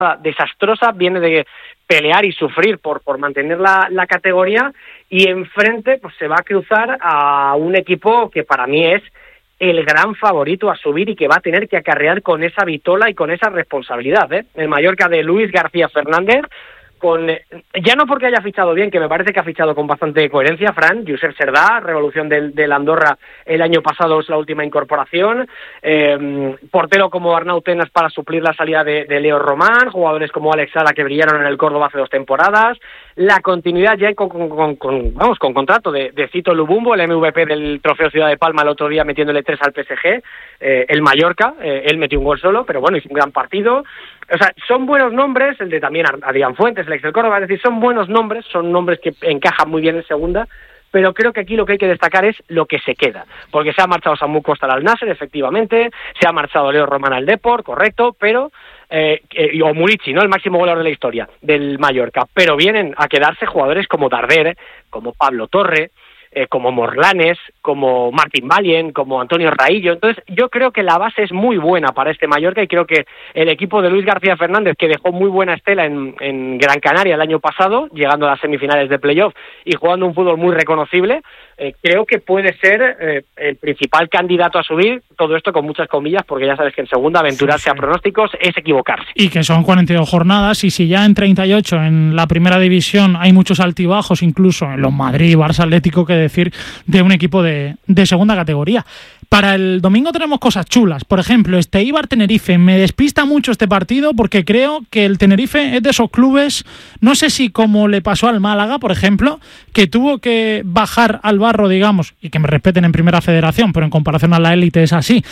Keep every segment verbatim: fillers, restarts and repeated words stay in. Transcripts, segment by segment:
desastrosa, viene de pelear y sufrir por, por mantener la, la categoría, y enfrente pues se va a cruzar a un equipo que para mí es el gran favorito a subir y que va a tener que acarrear con esa vitola y con esa responsabilidad, ¿eh? El Mallorca de Luis García Fernández, con ya no porque haya fichado bien, que me parece que ha fichado con bastante coherencia, Fran, Josep Serdá, revolución del, del Andorra el año pasado, es la última incorporación, eh, portero como Arnau Tenas para suplir la salida de, de Leo Román, jugadores como Alex Sala que brillaron en el Córdoba hace dos temporadas, la continuidad ya con, con, con, con vamos con contrato de, de Cito Lubumbo, el M V P del Trofeo Ciudad de Palma el otro día metiéndole tres al P S G, eh, el Mallorca, eh, él metió un gol solo, pero bueno, hizo un gran partido. O sea, son buenos nombres, el de también Adrián Fuentes, el ex del Córdoba, es decir, son buenos nombres, son nombres que encajan muy bien en segunda, pero creo que aquí lo que hay que destacar es lo que se queda, porque se ha marchado Samu Costa al Al-Nassr, efectivamente, se ha marchado Leo Román al Depor, correcto, pero eh, eh, o Murici, ¿no?, el máximo goleador de la historia del Mallorca, pero vienen a quedarse jugadores como Darder, como Pablo Torre, Eh, como Morlanes, como Martín Valien, como Antonio Raillo. Entonces yo creo que la base es muy buena para este Mallorca y creo que el equipo de Luis García Fernández, que dejó muy buena estela en, en Gran Canaria el año pasado, llegando a las semifinales de playoff y jugando un fútbol muy reconocible, eh, creo que puede ser eh, el principal candidato a subir, todo esto con muchas comillas, porque ya sabes que en segunda aventurarse sí, sí. a pronósticos es equivocarse. Y que son cuarenta y dos jornadas, y si ya en treinta y ocho en la primera división hay muchos altibajos, incluso en los Madrid, Barça, Atlético, que decir de un equipo de, de segunda categoría. Para el domingo tenemos cosas chulas. Por ejemplo, este Eibar-Tenerife. Me despista mucho este partido porque creo que el Tenerife es de esos clubes, no sé si como le pasó al Málaga, por ejemplo, que tuvo que bajar al barro, digamos, y que me respeten en primera federación, pero en comparación a la élite es así,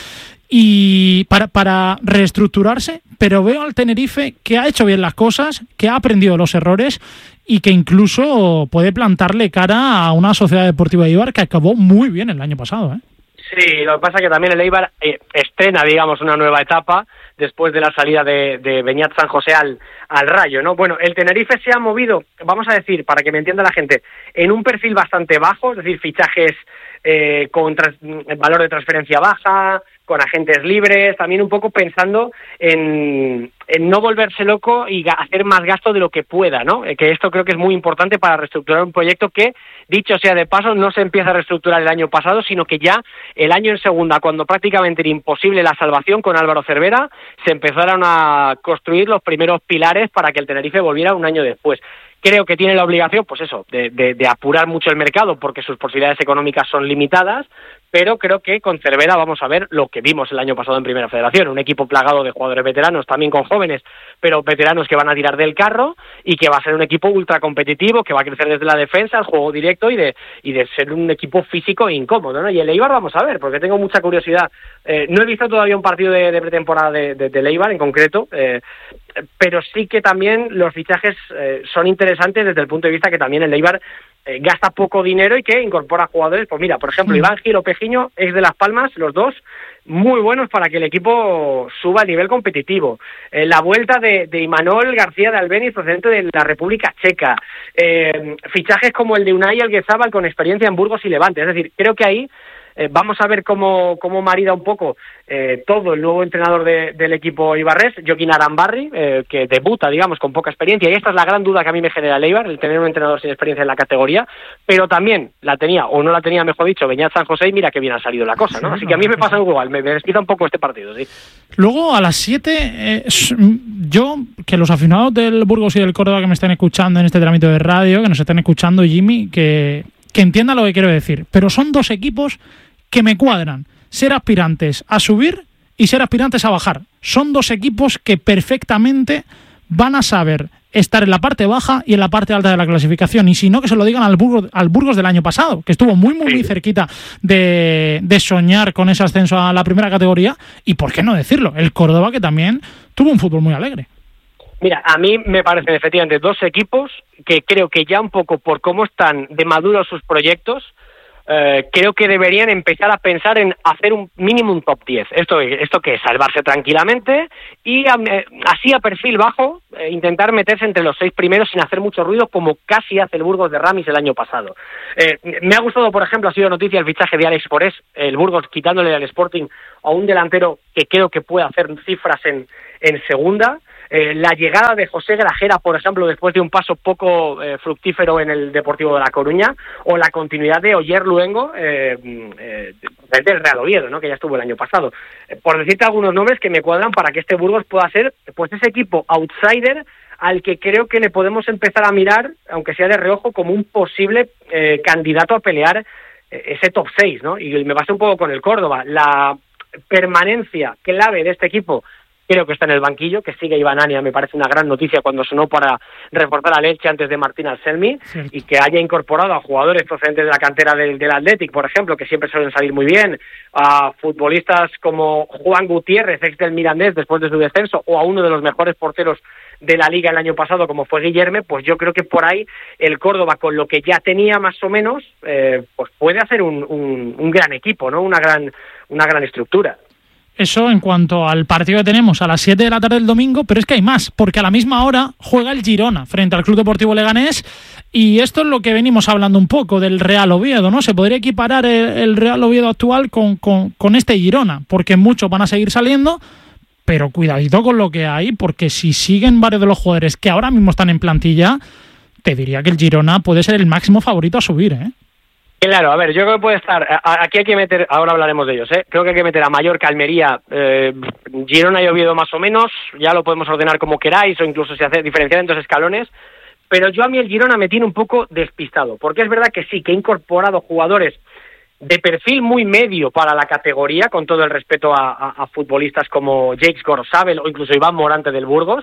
y para, para reestructurarse, pero veo al Tenerife que ha hecho bien las cosas, que ha aprendido los errores y que incluso puede plantarle cara a una sociedad deportiva de Eibar que acabó muy bien el año pasado, ¿eh? Sí, lo que pasa es que también el Eibar eh, estrena, digamos, una nueva etapa después de la salida de, de Beñat San José al, al Rayo, ¿no? Bueno, el Tenerife se ha movido, vamos a decir, para que me entienda la gente, en un perfil bastante bajo, es decir, fichajes eh, con tras, valor de transferencia baja, con agentes libres, también un poco pensando en, en no volverse loco y hacer más gasto de lo que pueda, ¿no? Eh, que esto creo que es muy importante para reestructurar un proyecto que, dicho sea de paso, no se empieza a reestructurar el año pasado, sino que ya el año en segunda, cuando prácticamente era imposible la salvación con Álvaro Cervera, se empezaron a construir los primeros pilares para que el Tenerife volviera un año después. Creo que tiene la obligación, pues eso, de, de, de apurar mucho el mercado porque sus posibilidades económicas son limitadas, pero creo que con Cervera vamos a ver lo que vimos el año pasado en Primera Federación, un equipo plagado de jugadores veteranos, también con jóvenes, pero veteranos que van a tirar del carro y que va a ser un equipo ultra competitivo, que va a crecer desde la defensa, el juego directo y de y de ser un equipo físico e incómodo, ¿no? Y el Eibar vamos a ver, porque tengo mucha curiosidad. Eh, no he visto todavía un partido de, de pretemporada de, de, del Eibar en concreto, eh, pero sí que también los fichajes eh, son interesantes desde el punto de vista que también el Eibar eh, gasta poco dinero y que incorpora jugadores, pues mira, por ejemplo, Iván Gil o Pejiño, ex de Las Palmas, los dos muy buenos para que el equipo suba a nivel competitivo. Eh, la vuelta de, de Imanol García de Albeniz, procedente de la República Checa. Eh, fichajes como el de Unai Alguezabal con experiencia en Burgos y Levante. Es decir, creo que ahí eh, vamos a ver cómo, cómo marida un poco eh, todo el nuevo entrenador de, del equipo ibarrés, Joaquín Arambarri, eh, que debuta, digamos, con poca experiencia. Y esta es la gran duda que a mí me genera el Eibar, el tener un entrenador sin experiencia en la categoría, pero también la tenía, o no la tenía, mejor dicho, Beñat San José, y mira que bien ha salido la cosa, ¿no? Así que a mí me pasa igual, me, me despida un poco este partido, sí. Luego, a las siete, eh, yo, que los aficionados del Burgos y del Córdoba que me están escuchando en este trámite de radio, que nos están escuchando, Jimmy, que, que entiendan lo que quiero decir, pero son dos equipos que me cuadran, ser aspirantes a subir y ser aspirantes a bajar. Son dos equipos que perfectamente van a saber estar en la parte baja y en la parte alta de la clasificación, y si no, que se lo digan al Burgos, al Burgos del año pasado, que estuvo muy muy, muy cerquita de, de soñar con ese ascenso a la primera categoría, y por qué no decirlo, el Córdoba, que también tuvo un fútbol muy alegre. Mira, a mí me parecen efectivamente dos equipos que creo que ya un poco por cómo están de maduros sus proyectos, Uh, creo que deberían empezar a pensar en hacer un mínimo un top diez. Esto, esto que es salvarse tranquilamente y a, eh, así a perfil bajo eh, intentar meterse entre los seis primeros sin hacer mucho ruido, como casi hace el Burgos de Ramis el año pasado. Eh, me ha gustado, por ejemplo, ha sido noticia el fichaje de Alex Forés, el Burgos quitándole al Sporting a un delantero que creo que puede hacer cifras en, en segunda. eh, la llegada de José Grajera, por ejemplo, después de un paso poco eh, fructífero en el Deportivo de La Coruña, o la continuidad de Oyer Luengo eh, eh, desde el Real Oviedo, ¿no? Que ya estuvo el año pasado. Eh, por decirte algunos nombres que me cuadran para que este Burgos pueda ser pues ese equipo outsider al que creo que le podemos empezar a mirar, aunque sea de reojo, como un posible eh, candidato a pelear eh, ese top seis, ¿no? Y me pasé un poco con el Córdoba. La permanencia clave de este equipo creo que está en el banquillo, que sigue Iván Ania, me parece una gran noticia cuando sonó para reforzar a Elche antes de Martín Anselmi, sí. Y que haya incorporado a jugadores procedentes de la cantera del, del Athletic, por ejemplo, que siempre suelen salir muy bien, a futbolistas como Juan Gutiérrez, ex del Mirandés después de su descenso, o a uno de los mejores porteros de la Liga el año pasado, como fue Guillerme, pues yo creo que por ahí el Córdoba, con lo que ya tenía más o menos, eh, pues puede hacer un, un, un gran equipo, ¿no? Una gran, una gran estructura. Eso en cuanto al partido que tenemos a las siete de la tarde del domingo, pero es que hay más, porque a la misma hora juega el Girona frente al Club Deportivo Leganés, y esto es lo que venimos hablando un poco del Real Oviedo, ¿no? Se podría equiparar el, el Real Oviedo actual con, con, con este Girona, porque muchos van a seguir saliendo, pero cuidadito con lo que hay, porque si siguen varios de los jugadores que ahora mismo están en plantilla, te diría que el Girona puede ser el máximo favorito a subir, ¿eh? Claro, a ver, yo creo que puede estar, aquí hay que meter, ahora hablaremos de ellos, ¿eh? Creo que hay que meter a Mallorca, Almería, eh, Girona y Oviedo más o menos, ya lo podemos ordenar como queráis, o incluso si hace diferenciar en dos escalones, pero yo a mí el Girona me tiene un poco despistado, porque es verdad que sí, que he incorporado jugadores de perfil muy medio para la categoría, con todo el respeto a, a, a futbolistas como Jake Gorosabel o incluso Iván Morante del Burgos,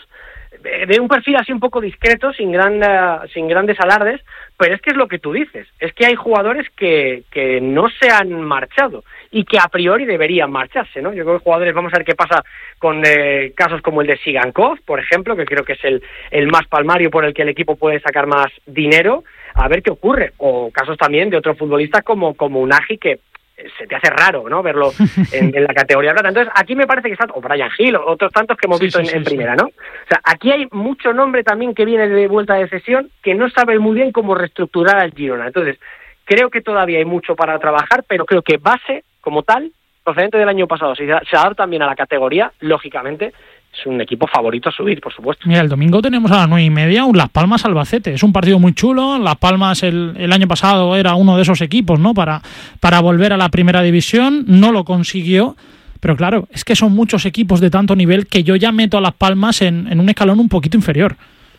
de un perfil así un poco discreto, sin gran, uh, sin grandes alardes, pero es que es lo que tú dices, es que hay jugadores que, que no se han marchado y que a priori deberían marcharse, ¿no? Yo creo que jugadores, vamos a ver qué pasa con eh, casos como el de Sigankov, por ejemplo, que creo que es el, el más palmario por el que el equipo puede sacar más dinero, a ver qué ocurre, o casos también de otros futbolistas como, como Unagi, que se te hace raro, ¿no? Verlo en, en la categoría plata. Entonces, aquí me parece que está, o Brian Hill, o otros tantos que hemos sí, visto sí, en, sí, en primera, sí. ¿no? O sea, aquí hay mucho nombre también que viene de vuelta de cesión, que no sabe muy bien cómo reestructurar al Girona. Entonces, creo que todavía hay mucho para trabajar, pero creo que base, como tal, procedente del año pasado, si se adapta también a la categoría, lógicamente, es un equipo favorito a subir, por supuesto. Mira, el domingo tenemos a las nueve y media un Las Palmas Albacete. Es un partido muy chulo. Las Palmas el, el año pasado era uno de esos equipos, ¿no? Para, para volver a la primera división. No lo consiguió. Pero claro, es que son muchos equipos de tanto nivel que yo ya meto a Las Palmas en, en un escalón un poquito inferior.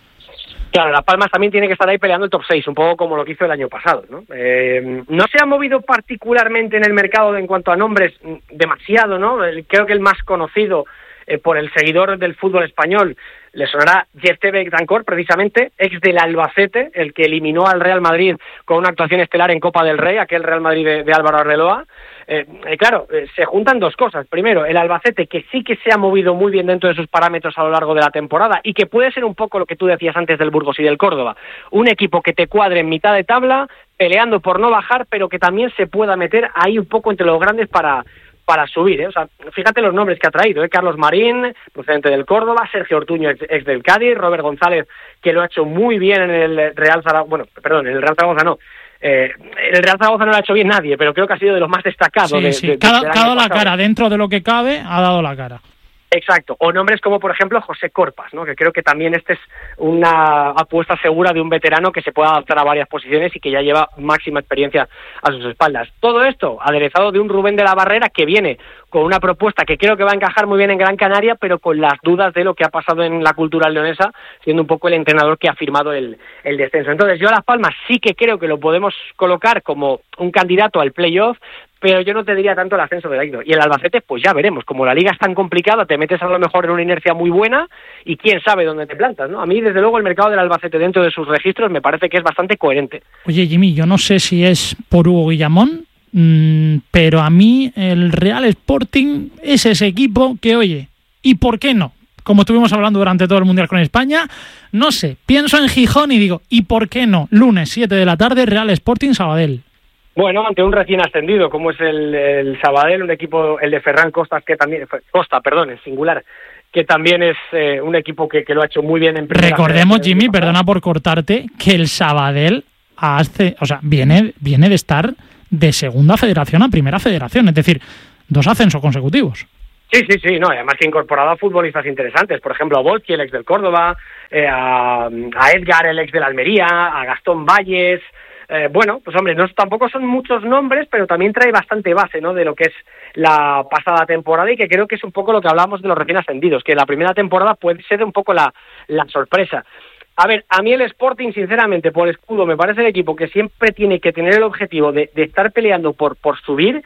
Claro, Las Palmas también tiene que estar ahí peleando el top seis, un poco como lo que hizo el año pasado, ¿no? Eh, no se ha movido particularmente en el mercado en cuanto a nombres demasiado, ¿no? El, creo que el más conocido Eh, por el seguidor del fútbol español le sonará Yefté Betancourt, precisamente, ex del Albacete, el que eliminó al Real Madrid con una actuación estelar en Copa del Rey, aquel Real Madrid de, de Álvaro Arbeloa. Eh, eh, claro, eh, se juntan dos cosas. Primero, el Albacete, que sí que se ha movido muy bien dentro de sus parámetros a lo largo de la temporada y que puede ser un poco lo que tú decías antes del Burgos y del Córdoba. Un equipo que te cuadre en mitad de tabla, peleando por no bajar, pero que también se pueda meter ahí un poco entre los grandes para... para subir, ¿eh? O sea, fíjate los nombres que ha traído, ¿eh? Carlos Marín, procedente del Córdoba, Sergio Ortuño, ex, ex del Cádiz, Robert González, que lo ha hecho muy bien en el Real Zaragoza, bueno, perdón, en el Real Zaragoza no, eh, el Real Zaragoza no lo ha hecho bien nadie, pero creo que ha sido de los más destacados. Sí, de, sí, de, cada, de cada la cara, dentro de lo que cabe, ha dado la cara. Exacto, o nombres como por ejemplo José Corpas, ¿no? Que creo que también este es una apuesta segura de un veterano que se puede adaptar a varias posiciones y que ya lleva máxima experiencia a sus espaldas. Todo esto aderezado de un Rubén de la Barrera que viene con una propuesta que creo que va a encajar muy bien en Gran Canaria, pero con las dudas de lo que ha pasado en la cultural leonesa, siendo un poco el entrenador que ha firmado el, el descenso. Entonces yo a Las Palmas sí que creo que lo podemos colocar como un candidato al playoff, pero yo no te diría tanto el ascenso de Aido. Y el Albacete, pues ya veremos. Como la liga es tan complicada, te metes a lo mejor en una inercia muy buena y quién sabe dónde te plantas, ¿no? A mí, desde luego, el mercado del Albacete dentro de sus registros me parece que es bastante coherente. Oye, Jimmy, yo no sé si es por Hugo Guillamón, mmm, pero a mí el Real Sporting es ese equipo que, oye, ¿y por qué no? Como estuvimos hablando durante todo el Mundial con España, no sé, pienso en Gijón y digo, ¿y por qué no? Lunes, siete de la tarde, Real Sporting Sabadell. Bueno, ante un recién ascendido, como es el, el Sabadell, un equipo, el de Ferran Costas, que también, Costa, perdón, en singular, que también es eh, un equipo que, que lo ha hecho muy bien en primera. Recordemos, Jimmy, perdona por cortarte, que el Sabadell hace, o sea, viene, viene de estar de segunda federación a primera federación, es decir, dos ascensos consecutivos. Sí, sí, sí, no, además que ha incorporado a futbolistas interesantes, por ejemplo a Volki, el ex del Córdoba, eh, a, a Edgar, el ex del Almería, a Gastón Valles, eh, bueno, pues hombre, no tampoco son muchos nombres, pero también trae bastante base, ¿no?, de lo que es la pasada temporada, y que creo que es un poco lo que hablamos de los recién ascendidos, que la primera temporada puede ser un poco la, la sorpresa. A ver, a mí el Sporting, sinceramente, por escudo, me parece el equipo que siempre tiene que tener el objetivo de, de estar peleando por, por subir,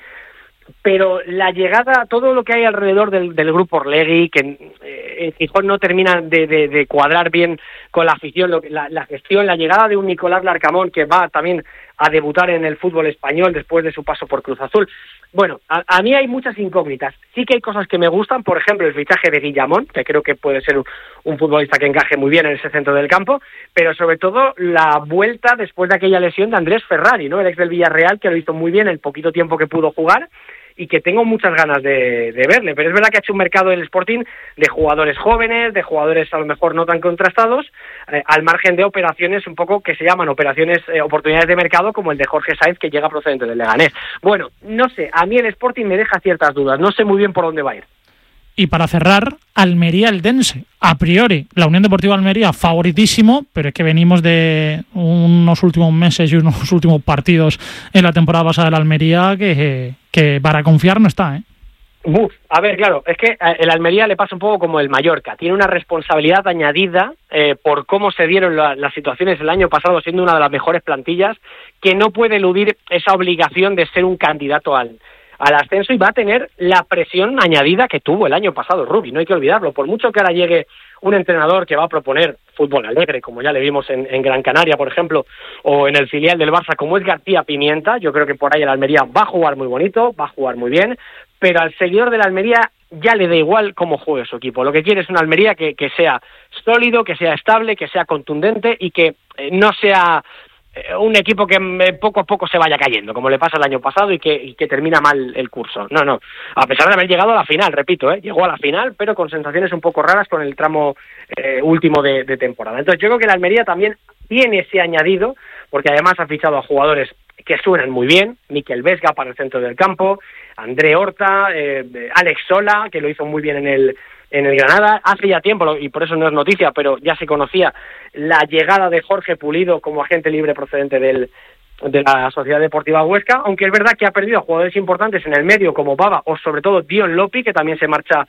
pero la llegada, todo lo que hay alrededor del, del grupo Orlegui, que eh, en Gijón no termina de, de, de cuadrar bien con la afición, lo, la, la gestión, la llegada de un Nicolás Larcamón, que va también a debutar en el fútbol español después de su paso por Cruz Azul. Bueno, a, a mí hay muchas incógnitas. Sí que hay cosas que me gustan, por ejemplo, el fichaje de Guillamón, que creo que puede ser un, un futbolista que encaje muy bien en ese centro del campo, pero sobre todo la vuelta después de aquella lesión de Andrés Ferrari, ¿no?, el ex del Villarreal, que lo hizo muy bien el poquito tiempo que pudo jugar, y que tengo muchas ganas de, de verle, pero es verdad que ha hecho un mercado el Sporting de jugadores jóvenes, de jugadores a lo mejor no tan contrastados, eh, al margen de operaciones un poco que se llaman operaciones, eh, oportunidades de mercado, como el de Jorge Sáenz, que llega procedente del Leganés. Bueno, no sé, a mí el Sporting me deja ciertas dudas, no sé muy bien por dónde va a ir. Y para cerrar, Almería-Eldense. A priori, la Unión Deportiva Almería favoritísimo, pero es que venimos de unos últimos meses y unos últimos partidos en la temporada pasada de la Almería que, que para confiar no está, ¿eh? Uf, a ver, claro, es que el Almería le pasa un poco como el Mallorca, tiene una responsabilidad añadida eh, por cómo se dieron la, las situaciones el año pasado, siendo una de las mejores plantillas, que no puede eludir esa obligación de ser un candidato al al ascenso, y va a tener la presión añadida que tuvo el año pasado Rubi, no hay que olvidarlo. Por mucho que ahora llegue un entrenador que va a proponer fútbol alegre, como ya le vimos en, en Gran Canaria, por ejemplo, o en el filial del Barça, como es García Pimienta, yo creo que por ahí el Almería va a jugar muy bonito, va a jugar muy bien, pero al seguidor de la Almería ya le da igual cómo juegue su equipo. Lo que quiere es una Almería que, que sea sólido, que sea estable, que sea contundente y que eh, no sea un equipo que poco a poco se vaya cayendo, como le pasa el año pasado, y que, y que termina mal el curso. No, no, a pesar de haber llegado a la final, repito, ¿eh? llegó a la final, pero con sensaciones un poco raras con el tramo eh, último de, de temporada. Entonces yo creo que la Almería también tiene ese añadido, porque además ha fichado a jugadores que suenan muy bien, Miquel Vesga para el centro del campo, André Horta, eh, Alex Sola, que lo hizo muy bien en el en el Granada, hace ya tiempo, y por eso no es noticia, pero ya se conocía la llegada de Jorge Pulido como agente libre procedente del, de la Sociedad Deportiva Huesca, aunque es verdad que ha perdido a jugadores importantes en el medio como Baba o sobre todo Dion Lopi, que también se marcha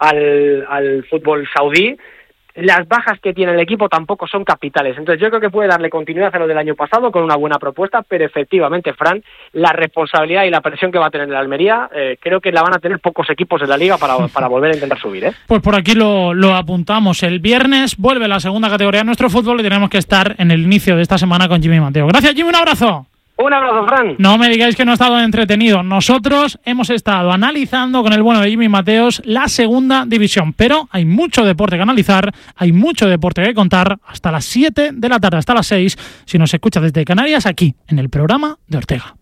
al, al fútbol saudí. Las bajas que tiene el equipo tampoco son capitales, entonces yo creo que puede darle continuidad a lo del año pasado con una buena propuesta, pero efectivamente, Fran, la responsabilidad y la presión que va a tener el Almería, eh, creo que la van a tener pocos equipos en la Liga para, para volver a intentar subir, ¿eh? Pues por aquí lo, lo apuntamos. El viernes vuelve la segunda categoría de nuestro fútbol y tenemos que estar en el inicio de esta semana con Jimmy Mateo. Gracias, Jimmy, un abrazo. Un abrazo, Fran. No me digáis que no ha estado entretenido. Nosotros hemos estado analizando con el bueno de Jimmy Mateos la segunda división, pero hay mucho deporte que analizar, hay mucho deporte que contar hasta las siete de la tarde, hasta las seis, si nos escucha desde Canarias, aquí, en el programa de Ortega.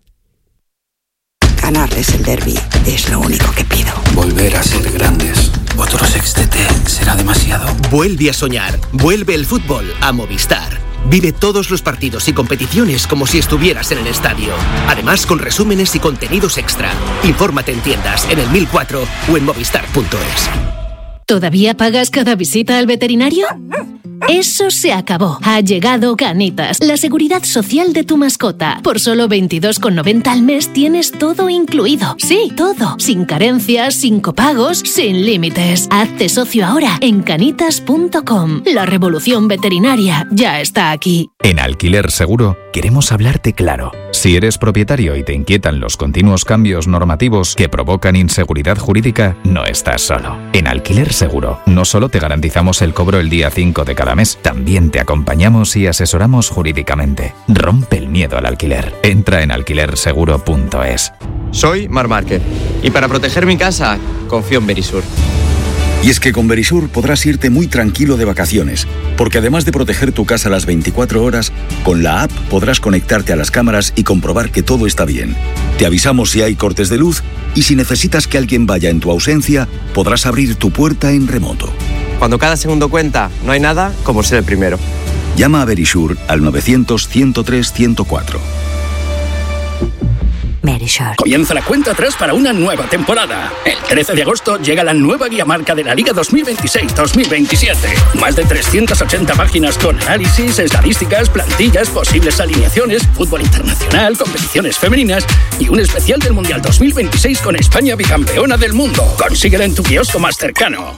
Ganarles el derbi es lo único que pido. Volver a ser grandes. Otro sextete será demasiado. Vuelve a soñar. Vuelve el fútbol a Movistar. Vive todos los partidos y competiciones como si estuvieras en el estadio. Además, con resúmenes y contenidos extra. Infórmate en tiendas, en el mil cuatro o en movistar punto es. ¿Todavía pagas cada visita al veterinario? Eso se acabó. Ha llegado Canitas, la seguridad social de tu mascota. Por solo veintidós con noventa al mes tienes todo incluido. Sí, todo. Sin carencias, sin copagos, sin límites. Hazte socio ahora en canitas punto com. La revolución veterinaria ya está aquí. En Alquiler Seguro queremos hablarte claro. Si eres propietario y te inquietan los continuos cambios normativos que provocan inseguridad jurídica, no estás solo. En Alquiler Seguro no solo te garantizamos el cobro el día cinco de cada mes, también te acompañamos y asesoramos jurídicamente. Rompe el miedo al alquiler. Entra en alquiler seguro punto es. Soy Mar Márquez y para proteger mi casa confío en Verisur. Y es que con Verisur podrás irte muy tranquilo de vacaciones, porque además de proteger tu casa las veinticuatro horas, con la app podrás conectarte a las cámaras y comprobar que todo está bien. Te avisamos si hay cortes de luz y si necesitas que alguien vaya en tu ausencia, podrás abrir tu puerta en remoto. Cuando cada segundo cuenta, no hay nada como ser el primero. Llama a Verisur al novecientos, ciento tres, ciento cuatro. Merck. Verisure. Comienza la cuenta atrás para una nueva temporada. El trece de agosto llega la nueva guía marca de la Liga dos mil veintiséis dos mil veintisiete. Más de trescientas ochenta páginas con análisis, estadísticas, plantillas, posibles alineaciones, fútbol internacional, competiciones femeninas y un especial del Mundial dos mil veintiséis con España bicampeona del mundo. Consíguela en tu kiosco más cercano.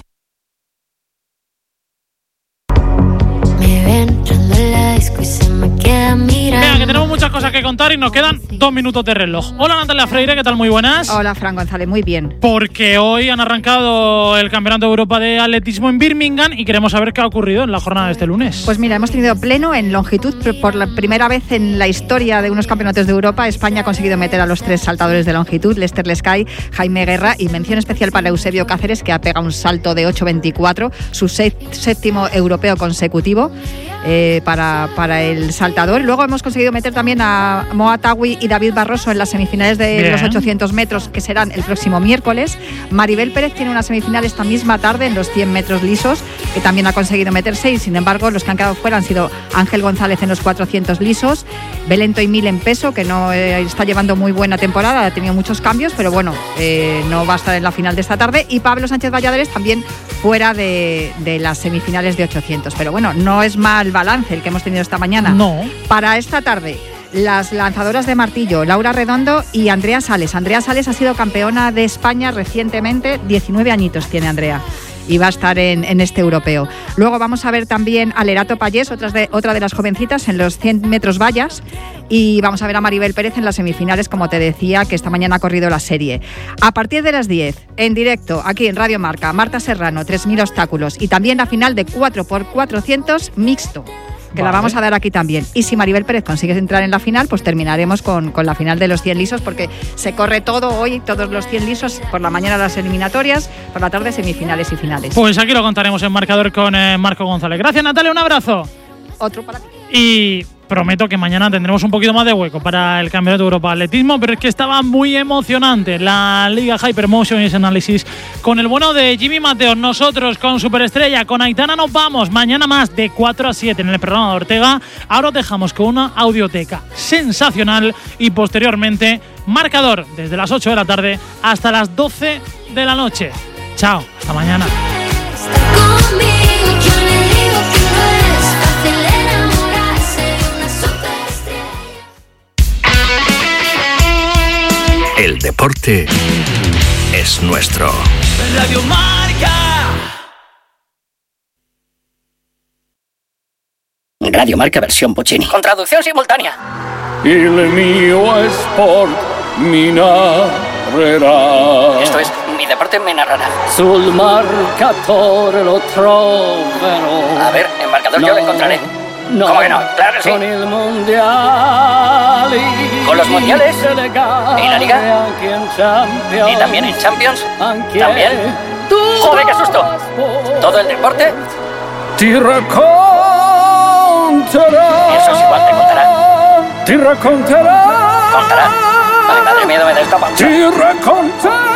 Venga, que tenemos muchas cosas que contar y nos quedan dos minutos de reloj. Hola Natalia Freire, ¿qué tal? Muy buenas. Hola Fran González, muy bien. Porque hoy han arrancado el Campeonato de Europa de Atletismo en Birmingham y queremos saber qué ha ocurrido en la jornada de este lunes. Pues mira, hemos tenido pleno en longitud. Por la primera vez en la historia de unos campeonatos de Europa, España ha conseguido meter a los tres saltadores de longitud, Lester Lescay, Jaime Guerra, y mención especial para Eusebio Cáceres, que ha pegado un salto de ocho veinticuatro, su séptimo europeo consecutivo eh, para, para el saltador. Luego hemos conseguido meter también a Moa Tawi y David Barroso en las semifinales de Bien. los ochocientos metros, que serán el próximo miércoles. Maribel Pérez tiene una semifinal esta misma tarde en los cien metros lisos, que también ha conseguido meterse, y sin embargo los que han quedado fuera han sido Ángel González en los cuatrocientos lisos, Belén Toimil en peso, que no eh, está llevando muy buena temporada, ha tenido muchos cambios, pero bueno, eh, no va a estar en la final de esta tarde, y Pablo Sánchez Valladares también fuera de, de las semifinales de ochocientos. Pero bueno, no es mal balance el que hemos tenido esta mañana. No. Para esta tarde, las lanzadoras de martillo, Laura Redondo y Andrea Sales. Andrea Sales ha sido campeona de España recientemente, diecinueve añitos tiene Andrea, y va a estar en, en este europeo. Luego vamos a ver también a Lerato Payés, otra de, otra de las jovencitas, en los cien metros vallas, y vamos a ver a Maribel Pérez en las semifinales, como te decía, que esta mañana ha corrido la serie. A partir de las diez, en directo, aquí en Radio Marca, Marta Serrano, tres mil obstáculos, y también la final de cuatro por cuatrocientos mixto, que vale. la vamos a dar aquí también. Y si Maribel Pérez consigue entrar en la final, pues terminaremos con, con la final de los cien lisos, porque se corre todo hoy, todos los cien lisos, por la mañana las eliminatorias, por la tarde semifinales y finales. Pues aquí lo contaremos en marcador con eh, Marco González. Gracias, Natalia, un abrazo. Otro para ti. Y prometo que mañana tendremos un poquito más de hueco para el Campeonato de Europa de Atletismo, pero es que estaba muy emocionante la Liga Hypermotion y ese análisis con el bueno de Jimmy Mateos. Nosotros con Superestrella, con Aitana nos vamos. Mañana más de cuatro a siete en el programa de Ortega. Ahora os dejamos con una audioteca sensacional y posteriormente marcador desde las ocho de la tarde hasta las doce de la noche. Chao, hasta mañana. El deporte es nuestro. Radio Marca. Radio Marca versión Puccini. Con traducción simultánea. Il mio sport mi narrerà. Esto es, mi deporte me narrará. Sul marcatore lo troverò. A ver, en marcador no, yo lo encontraré. No, ¿Cómo que no? Claro que sí. Con el mundial. Con los mundiales. ¿Y la liga? ¿Y también en Champions? ¿También? ¡Joder, qué susto! ¿Todo el deporte? Ti racconterà. Eso es igual, te contará. Ti racconterà. ¿Contará? Ay, madre mía, me da esta pancha. Ti racconterà.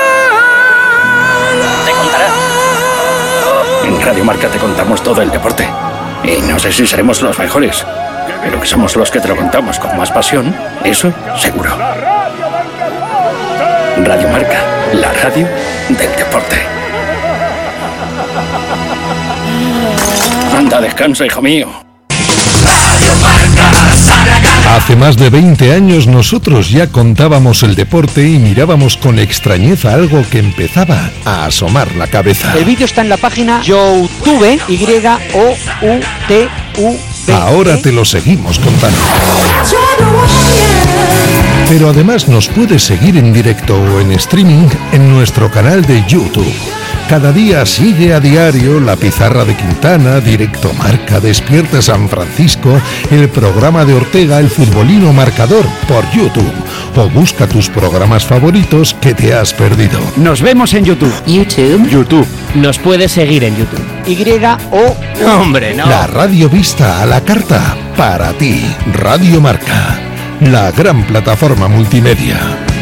¿Te contará? En Radio Marca te contamos todo el deporte. Y no sé si seremos los mejores, pero que somos los que te lo contamos con más pasión, eso seguro. Radio Marca, la radio del deporte. Anda, descansa, hijo mío. Hace más de veinte años nosotros ya contábamos el deporte y mirábamos con extrañeza algo que empezaba a asomar la cabeza. El vídeo está en la página YouTube, Y O U T U B. Ahora te lo seguimos contando. Pero además nos puedes seguir en directo o en streaming en nuestro canal de YouTube. Cada día sigue a diario La Pizarra de Quintana, Directo Marca, Despierta San Francisco, el programa de Ortega, El Futbolino Marcador, por YouTube. O busca tus programas favoritos que te has perdido. Nos vemos en YouTube. YouTube. YouTube. Nos puedes seguir en YouTube. Y O... Hombre, no. La radio vista a la carta para ti. Radio Marca, la gran plataforma multimedia.